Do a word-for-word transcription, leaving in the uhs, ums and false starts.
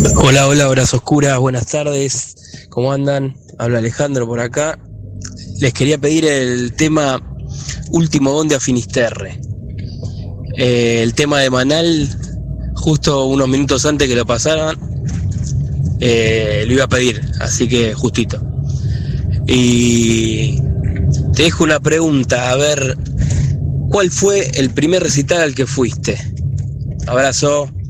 Hola, hola, horas oscuras, buenas tardes, ¿cómo andan? Habla Alejandro por acá. Les quería pedir el tema Último Bonde a Finisterre. Eh, el tema de Manal, justo unos minutos antes que lo pasaran, eh, lo iba a pedir, así que justito. Y te dejo una pregunta, a ver, ¿cuál fue el primer recital al que fuiste? Abrazo.